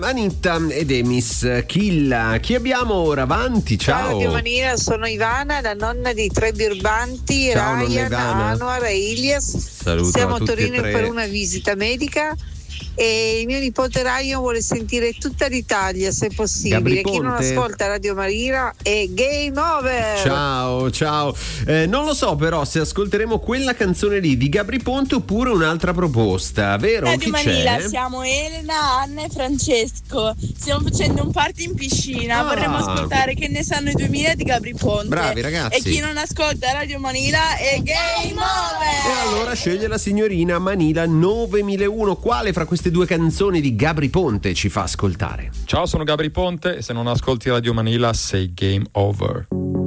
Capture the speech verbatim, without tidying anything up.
Anita ed Emis Killa. Chi abbiamo ora? Avanti, ciao. Ciao Radio Manila, sono Ivana, la nonna di tre birbanti, ciao, Ryan, Anwar e Ilias. Saluto Siamo a a tutti Torino e tre. per una visita medica e il mio nipote Ryan vuole sentire tutta l'Italia se possibile. Gabri Chi non Ponte. ascolta Radio Marina è game over. Ciao, ciao. Eh, non lo so però se ascolteremo quella canzone lì di Gabri Ponte oppure un'altra proposta, vero? Radio Chi Manila, c'è? siamo Elena, Anna e Francesco. Stiamo facendo un party in piscina. Ah. Vorremmo ascoltare Che ne sanno i duemila di Gabri Ponte. Bravi, ragazzi. E chi non ascolta Radio Manila è game over. E allora sceglie la signorina Manila novemilauno. Quale fra queste due canzoni di Gabri Ponte ci fa ascoltare? Ciao, sono Gabri Ponte e se non ascolti Radio Manila sei game over.